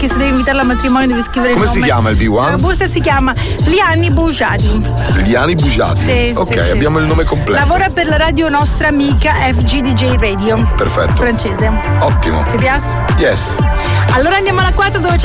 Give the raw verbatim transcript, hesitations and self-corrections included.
che se devi invitarla al matrimonio devi scrivere come il nome. si chiama il B uno? La busta si chiama Liani Bugiati. Liani Bugiati. Sì, ok, sì, sì. abbiamo il nome completo. Lavora per la radio nostra amica F G D J Radio. Perfetto. Francese. Ottimo. Ti piace? Yes. Allora andiamo alla quarta dove